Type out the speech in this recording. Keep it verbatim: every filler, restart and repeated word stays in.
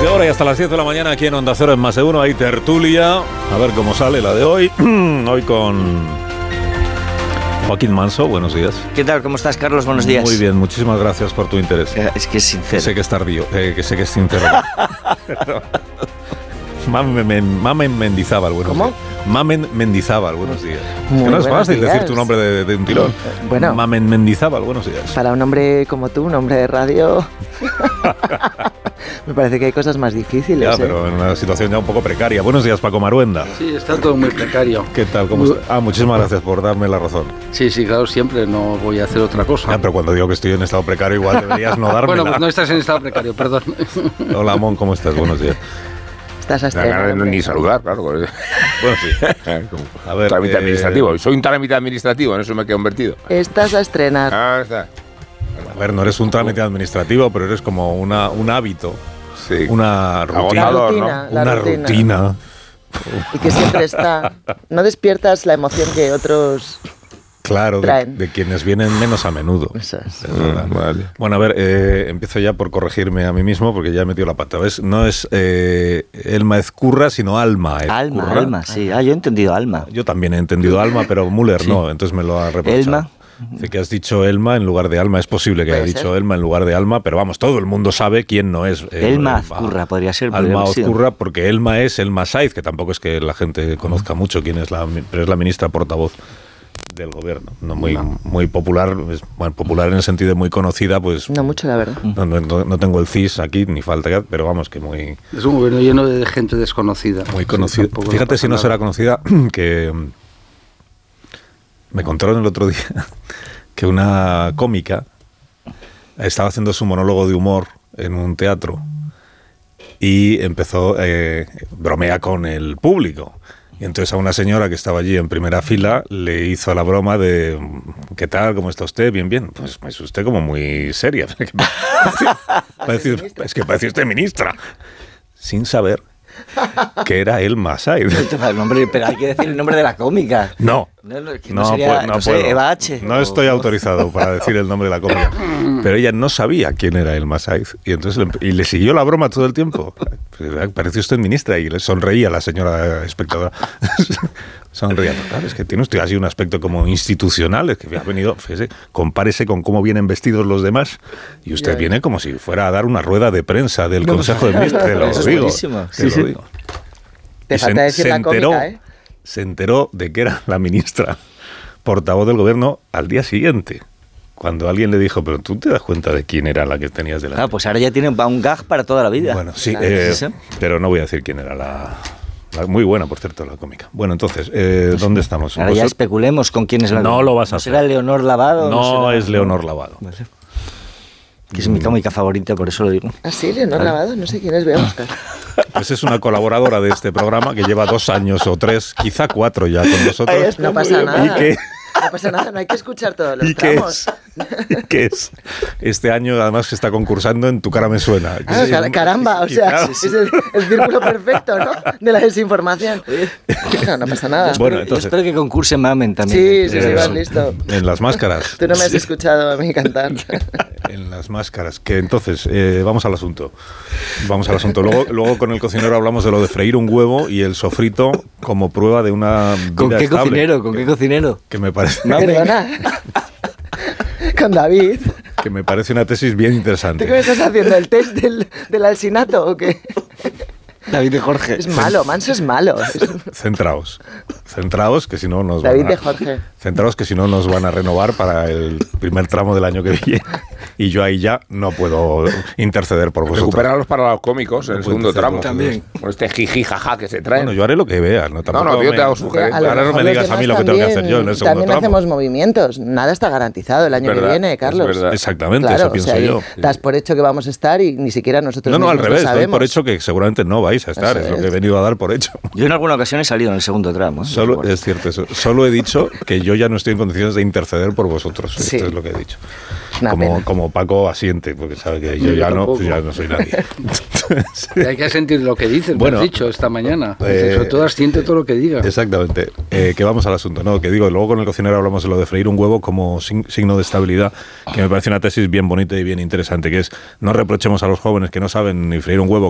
hora y hasta las diez de la mañana aquí en Onda Cero en Más de Uno hay tertulia. A ver cómo sale la de hoy. Hoy con Joaquín Manso, buenos días. ¿Qué tal? ¿Cómo estás, Carlos? Buenos días. Muy bien, muchísimas gracias por tu interés. Es que es sincero. Que sé que es tardío, eh, que sé que es sincero. Mamen, Mamen Mendizábal, buenos ¿Cómo? días. Mamen Mendizábal, buenos días. Muy que no es fácil días. decir tu nombre de, de un tirón. Bueno. Mamen Mendizábal, buenos días. Para un hombre como tú, un hombre de radio, me parece que hay cosas más difíciles. Ya, ¿eh? pero en una situación ya un poco precaria. Buenos días, Paco Maruenda. Sí, está todo muy precario. ¿Qué tal? ¿Cómo Muy... está? Ah, muchísimas gracias por darme la razón. Sí, sí, claro, siempre no voy a hacer otra cosa. Ya, pero cuando digo que estoy en estado precario, igual deberías no darme. Bueno, pues no estás en estado precario, perdón. Hola, Mon, ¿cómo estás? Buenos días. Estás a estrenar, no, ni saludar, claro. Bueno, sí. A ver, trámite eh, administrativo. Soy un trámite administrativo, en eso me he convertido. Estás a estrenar. Ah, está. A ver, no eres un trámite administrativo, pero eres como una, un hábito, Sí. una rutina. La Agotador, rutina, ¿no? la Una rutina. rutina. Y que siempre está. No despiertas la emoción que otros... Claro, de, Traen. de quienes vienen menos a menudo. Eso es. Es verdad. Mm, vale. Bueno, a ver, eh, empiezo ya por corregirme a mí mismo porque ya he metido la pata. ¿Ves? No es eh, Elma Ezcurra, sino Alma Ezcurra. Alma, Alma, sí. Ah, yo he entendido Alma. Yo también he entendido Alma, pero Müller Sí. no, entonces me lo ha reprochado. Elma. Dice que has dicho Elma en lugar de Alma. Es posible que haya Puede dicho ser. Elma en lugar de Alma, pero vamos, todo el mundo sabe quién no es. eh, Elma Azcurra, podría ser. podría Alma haber sido. Ezcurra, porque Elma es Elma Saiz, que tampoco es que la gente conozca mucho quién es la, pero es la ministra portavoz del gobierno. No muy, muy popular, es, bueno, popular en el sentido de muy conocida, pues No mucho, la verdad. no, no, no tengo el C I S aquí, ni falta, pero vamos, que muy, Es un gobierno lleno de gente desconocida. muy Sí, conocida. tampoco Fíjate pasa si no nada. será conocida, que me contaron el otro día que una cómica estaba haciendo su monólogo de humor en un teatro y empezó, eh, bromea con el público. Y entonces a una señora que estaba allí en primera fila le hizo la broma de ¿qué tal? ¿Cómo está usted? Bien, bien. Pues es usted como muy seria. Parece- es que parece usted ministra. Sin saber que era Elma Saiz. El nombre, pero hay que decir el nombre de la cómica. No. No, no, que no No, sería, pues, no no sé, puedo. Eva H. No o- estoy autorizado para decir el nombre de la cómica. Pero ella no sabía quién era Elma Saiz. Y entonces le, y le siguió la broma todo el tiempo. Parece usted ministra. Y le sonreía la señora espectadora. Sonreía. Claro, es que tiene usted así un aspecto como institucional. Es que ha venido, fíjese, compárese con cómo vienen vestidos los demás. Y usted viene como si fuera a dar una rueda de prensa del Consejo de Ministros. Te lo Eso es digo. buenísimo. Te Sí, lo sí. digo. Te Y falta decir la cómica, ¿eh? se enteró de que era la ministra portavoz del gobierno al día siguiente, cuando alguien le dijo, pero tú te das cuenta de quién era la que tenías delante. Ah, pues ahora ya tiene un un gag para toda la vida. Bueno, sí, Claro, eh, sí, sí. pero no voy a decir quién era la... la- muy buena, por cierto, la cómica. Bueno, entonces, eh, ¿dónde estamos? Ahora ya Vosot- especulemos con quién es la No lo vas a ¿No hacer. ¿Será Leonor Lavado? No será- es Leonor Lavado. Vale. Que es mi cómica favorita, por eso lo digo. ¿Ah, sí? ¿Leonor Lavado? No sé quién es, voy a buscar. Pues es una colaboradora de este programa que lleva dos años o tres, quizá cuatro ya con nosotros. No pasa nada. Y que... No pasa nada, no hay que escuchar todos los ¿Y qué tramos. es? ¿Qué es? Este año además que está concursando en Tu cara me suena. Ah, Sí, car- caramba, o sea, quizá- es el, el círculo perfecto, ¿no? De la desinformación. No, no pasa nada. Bueno, Yo entonces- espero que concurse Mamen también. Sí, sí, sí, Eh, vas listo. En las máscaras. Tú no me has Sí, escuchado a mí cantar. en las máscaras. Que entonces, eh, vamos al asunto. Vamos al asunto. Luego, luego con el cocinero hablamos de lo de freír un huevo y el sofrito como prueba de una vida ¿Con qué estable. cocinero? ¿Con qué cocinero? Que me parece, Perdona. Con David. que me parece una tesis bien ¿Tú interesante. qué me estás haciendo? ¿El test del, del alsinato o qué? David de Jorge. Es malo, Manso es malo. Es- Centraos. Centraos que si no nos David van a, de Jorge. Centraos que si no nos van a renovar para el primer tramo del año que viene. Y yo ahí ya no puedo interceder por vosotros. Recuperarlos para los cómicos en el No segundo puede tramo. ser también. Con este jiji jaja que se traen. Bueno, yo haré lo que vea. No, Tampoco no, yo me- te hago sugerencias. A lo Ahora no mejor me digas los a mí demás lo que tengo que hacer también- yo en el segundo También tramo. hacemos movimientos. Nada está garantizado el año Es que verdad, viene, es Carlos. verdad. Exactamente, Claro, eso pienso o sea, yo. Das por hecho que vamos a estar y ni siquiera nosotros No, no, al mismos lo revés. Doy sabemos. por hecho que seguramente no vais a estar. Eso Es lo es. que he venido a dar por hecho. Yo en alguna ocasión he salido en el segundo tramo. ¿eh? Solo, Bueno. es cierto eso. Solo he dicho que yo ya no estoy en condiciones de interceder por vosotros. Sí. Esto es lo que he dicho. Una Como, pena. como Paco asiente, porque sabe que yo ya no, pues ya no soy nadie. Y hay que sentir lo que dices, Bueno, bueno, has dicho esta mañana. eh, Sobre todo asiente todo lo que diga. Exactamente. Eh, que vamos al asunto, ¿no? Que digo, luego con el cocinero hablamos de lo de freír un huevo como sin- signo de estabilidad, que me parece una tesis bien bonita y bien interesante, que es no reprochemos a los jóvenes que no saben ni freír un huevo